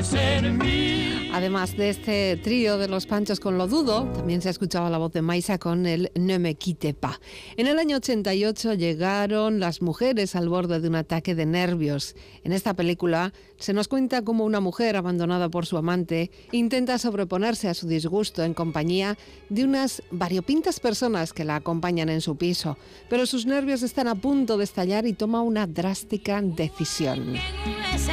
Además de este trío de los Panchos con Lo Dudo, también se ha escuchado la voz de Maisa con el Ne me quitte pas. En el año 88 llegaron Las mujeres al borde de un ataque de nervios. En esta película se nos cuenta cómo una mujer abandonada por su amante intenta sobreponerse a su disgusto en compañía de unas variopintas personas que la acompañan en su piso, pero sus nervios están a punto de estallar y toma una drástica decisión.